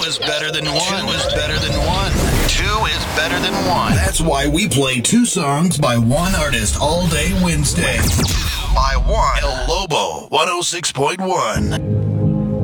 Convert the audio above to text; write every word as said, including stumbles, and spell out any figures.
is better than one. Two is better than one. Two is better than one. That's why we play two songs by one artist all day Wednesday. By one. El Lobo, one oh six point one.